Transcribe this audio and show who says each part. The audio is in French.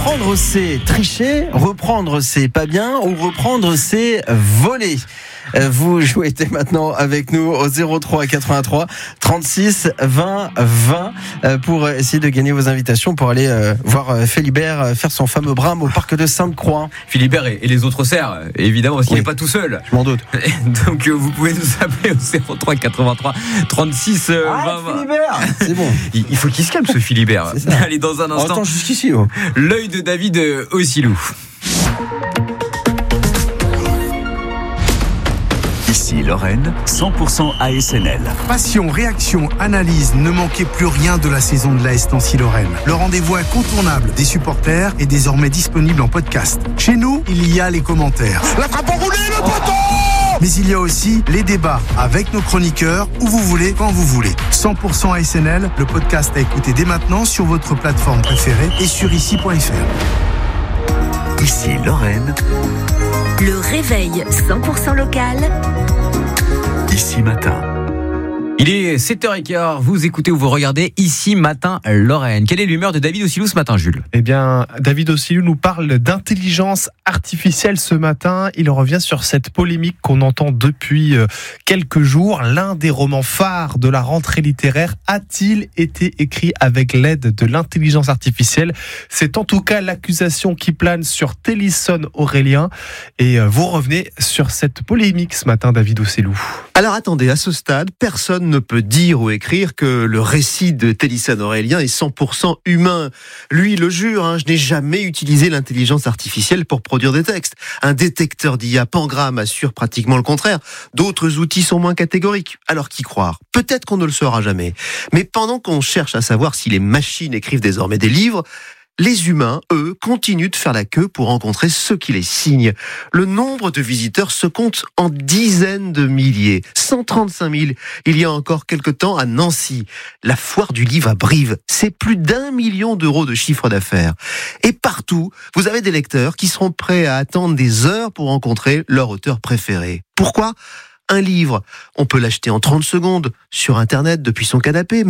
Speaker 1: Reprendre, c'est tricher, reprendre, c'est pas bien, ou reprendre, c'est voler. Vous jouez maintenant avec nous au 03 83 36 20 20 pour essayer de gagner vos invitations pour aller voir Philibert faire son fameux brame au parc de Sainte-Croix.
Speaker 2: Philibert et les autres cerfs, évidemment, parce qu'il n'est pas tout seul.
Speaker 1: Je m'en doute.
Speaker 2: Donc vous pouvez nous appeler au 03 83 36 20 20.
Speaker 1: Philibert, c'est bon.
Speaker 2: Il faut qu'il se calme, ce Philibert. Allez, dans un instant.
Speaker 1: Attends, jusqu'ici.
Speaker 2: L'œil de David Ossilou.
Speaker 3: Ici Lorraine, 100% ASNL.
Speaker 4: Passion, réaction, analyse, ne manquez plus rien de la saison de l'AS Nancy-Lorraine. Le rendez-vous incontournable des supporters est désormais disponible en podcast. Chez nous, il y a les commentaires. La frappe enroulée, le poteau! Mais il y a aussi les débats avec nos chroniqueurs, où vous voulez, quand vous voulez. 100% ASNL, le podcast à écouter dès maintenant sur votre plateforme préférée et sur ici.fr.
Speaker 3: Ici Lorraine.
Speaker 5: Le réveil 100% local.
Speaker 3: Ici matin.
Speaker 2: Il est 7h15, vous écoutez ou vous regardez Ici Matin Lorraine. Quelle est l'humeur de David Ossilou ce matin, Jules ?
Speaker 6: Eh bien, David Ossilou nous parle d'intelligence artificielle ce matin. Il revient sur cette polémique qu'on entend depuis quelques jours. L'un des romans phares de la rentrée littéraire a-t-il été écrit avec l'aide de l'intelligence artificielle ? C'est en tout cas l'accusation qui plane sur Télisson Aurélien. Et vous revenez sur cette polémique ce matin, David Ossilou.
Speaker 7: Alors attendez, à ce stade, personne ne peut dire ou écrire que le récit de Télisson Aurélien est 100% humain. Lui le jure, je n'ai jamais utilisé l'intelligence artificielle pour produire des textes. Un détecteur d'IA Pangram assure pratiquement le contraire. D'autres outils sont moins catégoriques. Alors qui croire ? Peut-être qu'on ne le saura jamais. Mais pendant qu'on cherche à savoir si les machines écrivent désormais des livres, les humains, eux, continuent de faire la queue pour rencontrer ceux qui les signent. Le nombre de visiteurs se compte en dizaines de milliers. 135 000 il y a encore quelque temps à Nancy. La foire du livre à Brive, c'est plus d'1 million d'euros de chiffre d'affaires. Et partout, vous avez des lecteurs qui seront prêts à attendre des heures pour rencontrer leur auteur préféré. Pourquoi ? Un livre, on peut l'acheter en 30 secondes sur Internet depuis son canapé.